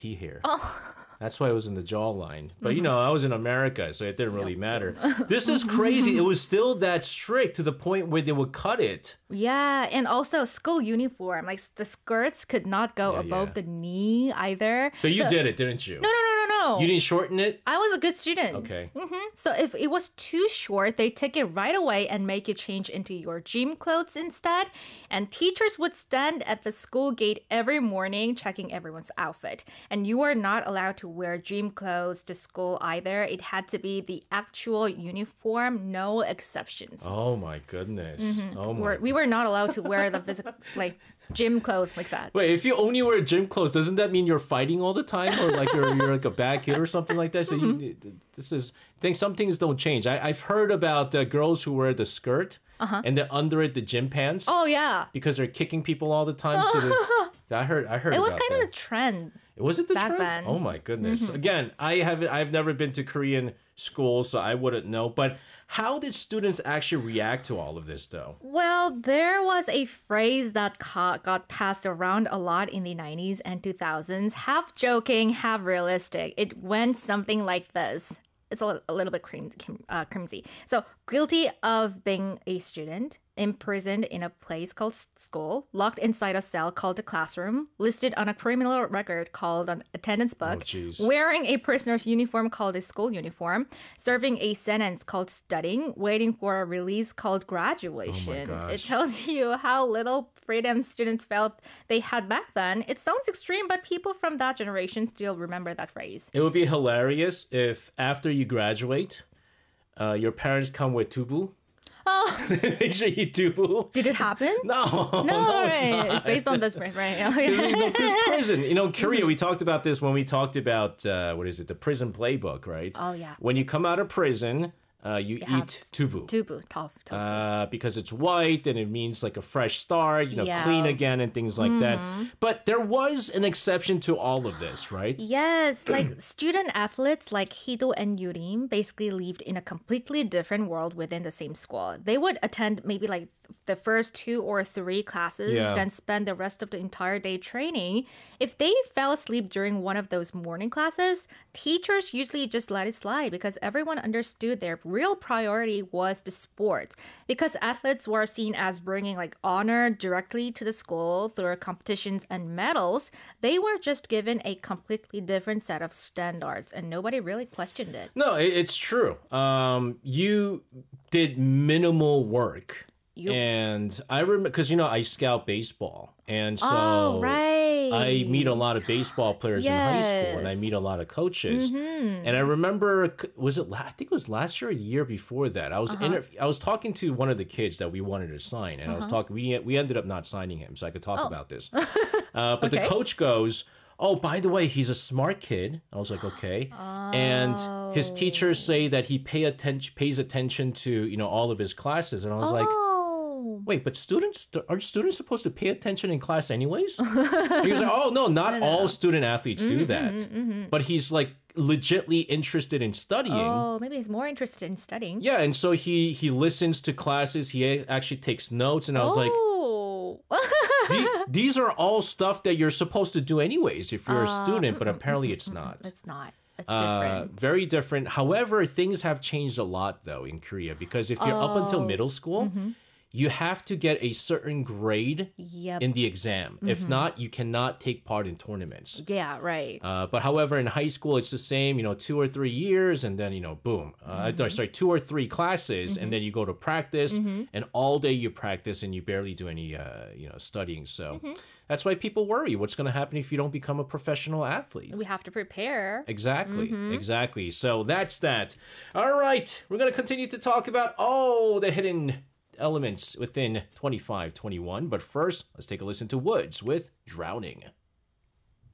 T hair. Oh. That's why it was in the jawline. But I was in America, so it didn't really matter. This is crazy. It was still that strict to the point where they would cut it. Yeah, and also school uniform. Like the skirts could not go above the knee either. But you did it, didn't you? No. You didn't shorten it? I was a good student. Okay. So if it was too short, they take it right away and make you change into your gym clothes instead. And teachers would stand at the school gate every morning checking everyone's outfit. And you were not allowed to wear gym clothes to school either. It had to be the actual uniform, no exceptions. Oh my goodness. Oh my. We were not allowed to wear the physical, like gym clothes like that. Wait, if you only wear gym clothes, doesn't that mean you're fighting all the time, or like you're like a bad kid or something like that? So some things don't change. I've heard about girls who wear the skirt and then under it the gym pants. Oh yeah, because they're kicking people all the time. So I heard. It was kind of a trend. Was it the back trend? then. Oh my goodness! Again, I've never been to Korean school, so I wouldn't know. But how did students actually react to all of this, though? Well, there was a phrase that got passed around a lot in the 90s and 2000s, half joking, half realistic. It went something like this. It's a little bit crimsy. So, guilty of being a student, imprisoned in a place called school, locked inside a cell called the classroom, listed on a criminal record called an attendance book, wearing a prisoner's uniform called a school uniform, serving a sentence called studying, waiting for a release called graduation. Oh my gosh. It tells you how little freedom students felt they had back then. It sounds extreme, but people from that generation still remember that phrase. It would be hilarious if after you graduate, your parents come with tubu. Oh, Make sure you tubu. did it happen? No, No, it's right. not. It's based on this, right? Because prison, Korea, we talked about this when we talked about, the prison playbook, right? Oh, yeah. When you come out of prison, you have eat tubu. Tubu, tofu. Because it's white and it means like a fresh start, Yeah. clean again and things like that. But there was an exception to all of this, right? Yes, like student athletes like Hido and Yurim basically lived in a completely different world within the same school. They would attend maybe like the first 2 or 3 classes, Yeah. then spend the rest of the entire day training. If they fell asleep during one of those morning classes, teachers usually just let it slide because everyone understood their real priority was the sport. Because athletes were seen as bringing like honor directly to the school through competitions and medals, they were just given a completely different set of standards and nobody really questioned it. No, it's true. You did minimal work. And I remember, because, I scout baseball. And so right. I meet a lot of baseball players in high school and I meet a lot of coaches. And I remember, I think it was last year or the year before that. I was talking to one of the kids that we wanted to sign. And I was talking, we ended up not signing him, so I could talk about this. But the coach goes, "Oh, by the way, he's a smart kid." I was like, "Okay." And his teachers say that he pays attention to, all of his classes. And I was like, "Wait, but aren't students supposed to pay attention in class anyways?" He was like, "Oh, no, not all student athletes do that." But he's like legitly interested in studying. Oh, maybe he's more interested in studying. Yeah, and so he listens to classes. He actually takes notes. And I was like, these are all stuff that you're supposed to do anyways if you're a student, but apparently it's not. It's not. It's different. Very different. However, things have changed a lot, though, in Korea, because if you're up until middle school, you have to get a certain grade in the exam. If not, you cannot take part in tournaments. Yeah, right. But however, in high school, it's the same, 2 or 3 years, and then, boom. Sorry, 2 or 3 classes, and then you go to practice, and all day you practice, and you barely do any, studying. So that's why people worry. What's going to happen if you don't become a professional athlete? We have to prepare. Exactly. So that's that. All right. We're going to continue to talk about the hidden elements within 2521. But first, let's take a listen to Woods with Drowning.